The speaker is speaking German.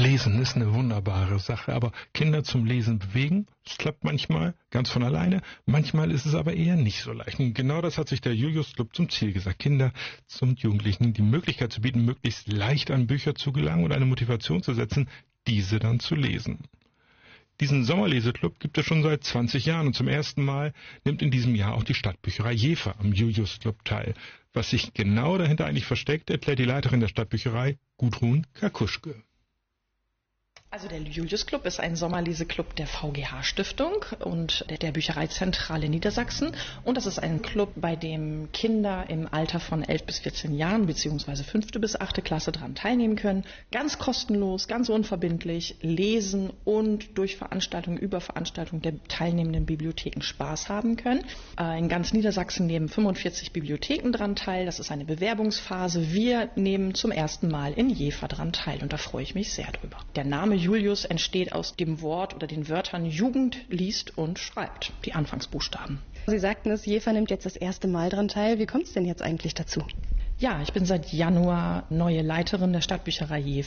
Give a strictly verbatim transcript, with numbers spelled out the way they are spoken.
Lesen ist eine wunderbare Sache, aber Kinder zum Lesen bewegen, das klappt manchmal ganz von alleine, manchmal ist es aber eher nicht so leicht. Und genau das hat sich der Julius Club zum Ziel gesagt, Kinder und Jugendlichen die Möglichkeit zu bieten, möglichst leicht an Bücher zu gelangen und eine Motivation zu setzen, diese dann zu lesen. Diesen Sommerleseklub gibt es schon seit zwanzig Jahren und zum ersten Mal nimmt in diesem Jahr auch die Stadtbücherei Jever am Julius Club teil. Was sich genau dahinter eigentlich versteckt, erklärt die Leiterin der Stadtbücherei, Gudrun Kakuschke. Also der Julius Club ist ein Sommerleseklub der V G H Stiftung und der Büchereizentrale Niedersachsen. Und das ist ein Club, bei dem Kinder im Alter von elf bis vierzehn Jahren bzw. fünfte bis achte Klasse daran teilnehmen können. Ganz kostenlos, ganz unverbindlich lesen und durch Veranstaltungen über Veranstaltungen der teilnehmenden Bibliotheken Spaß haben können. In ganz Niedersachsen nehmen fünfundvierzig Bibliotheken daran teil. Das ist eine Bewerbungsphase. Wir nehmen zum ersten Mal in Jever daran teil und da freue ich mich sehr drüber. Der Name Julius entsteht aus dem Wort oder den Wörtern Jugend liest und schreibt, die Anfangsbuchstaben. Sie sagten es, Jever nimmt jetzt das erste Mal daran teil. Wie kommt es denn jetzt eigentlich dazu? Ja, ich bin seit Januar neue Leiterin der Stadtbücherei Jever.